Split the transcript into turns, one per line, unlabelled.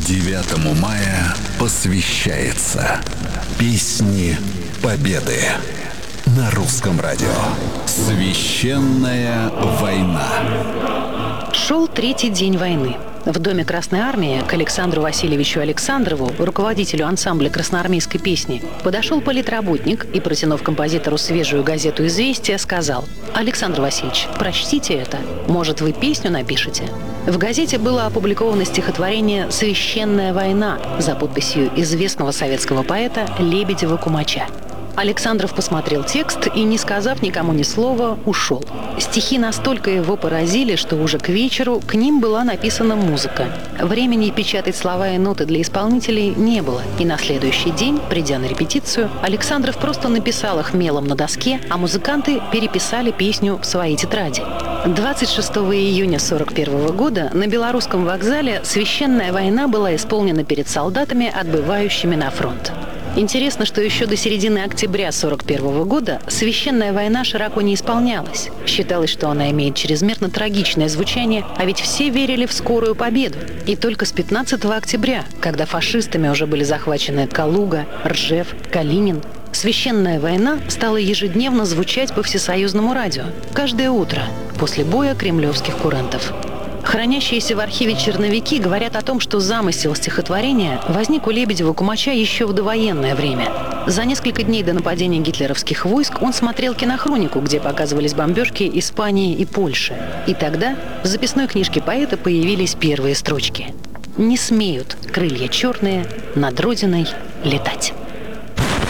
9 мая посвящается Песни Победы на Русском радио. Священная война.
Шел третий день войны. В доме Красной Армии к Александру Васильевичу Александрову, руководителю ансамбля красноармейской песни, подошел политработник и, протянув композитору свежую газету «Известия», сказал: «Александр Васильевич, прочтите это. Может, вы песню напишете?» В газете было опубликовано стихотворение «Священная война» за подписью известного советского поэта Лебедева-Кумача. Александров посмотрел текст и, не сказав никому ни слова, ушел. Стихи настолько его поразили, что уже к вечеру к ним была написана музыка. Времени печатать слова и ноты для исполнителей не было, и на следующий день, придя на репетицию, Александров просто написал их мелом на доске, а музыканты переписали песню в свои тетради. 26 июня 1941 года на Белорусском вокзале «Священная война» была исполнена перед солдатами, отбывающими на фронт. Интересно, что еще до середины октября 1941 года «Священная война» широко не исполнялась. Считалось, что она имеет чрезмерно трагичное звучание, а ведь все верили в скорую победу. И только с 15 октября, когда фашистами уже были захвачены Калуга, Ржев, Калинин, «Священная война» стала ежедневно звучать по всесоюзному радио. Каждое утро после боя кремлевских курантов. Хранящиеся в архиве черновики говорят о том, что замысел стихотворения возник у Лебедева-Кумача еще в довоенное время. За несколько дней до нападения гитлеровских войск он смотрел кинохронику, где показывались бомбежки Испании и Польши. И тогда в записной книжке поэта появились первые строчки: «Не смеют крылья черные над Родиной летать».